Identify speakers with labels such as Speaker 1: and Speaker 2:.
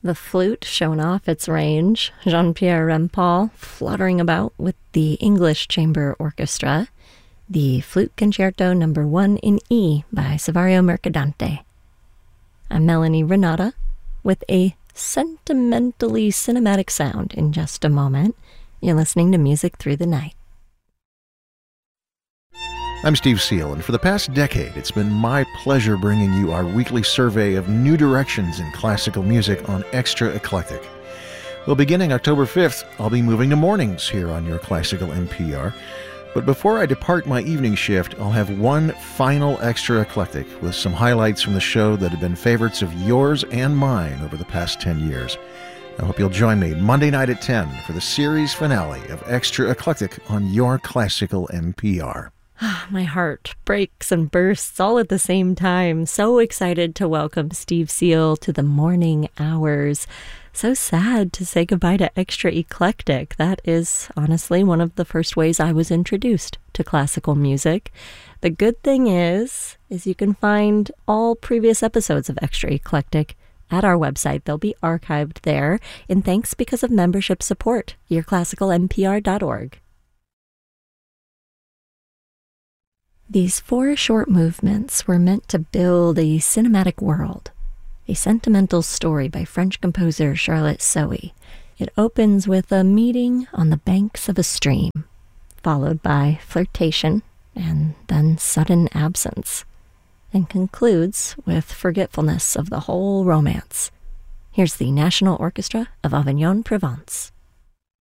Speaker 1: the flute showing off its range, Jean-Pierre Rampal fluttering about with the English Chamber Orchestra, the Flute Concerto No. 1 in E by Saverio Mercadante. I'm Melanie Renata with a sentimentally cinematic sound in just a moment. You're listening to Music Through the Night.
Speaker 2: I'm Steve Seal, and for the past decade, it's been my pleasure bringing you our weekly survey of new directions in classical music on Extra Eclectic. Well, beginning October 5th, I'll be moving to mornings here on your classical NPR. But before I depart my evening shift, I'll have one final Extra Eclectic with some highlights from the show that have been favorites of yours and mine over the past 10 years. I hope you'll join me Monday night at 10 for the series finale of Extra Eclectic on your classical NPR.
Speaker 1: My heart breaks and bursts all at the same time. So excited to welcome Steve Seal to the morning hours. So sad to say goodbye to Extra Eclectic. That is honestly one of the first ways I was introduced to classical music. The good thing is you can find all previous episodes of Extra Eclectic at our website. They'll be archived there in thanks because of membership support, yourclassicalnpr.org. These 4 short movements were meant to build a cinematic world, a sentimental story by French composer Charlotte Sohi. It opens with a meeting on the banks of a stream, followed by flirtation and then sudden absence, and concludes with forgetfulness of the whole romance. Here's the National Orchestra of Avignon, Provence.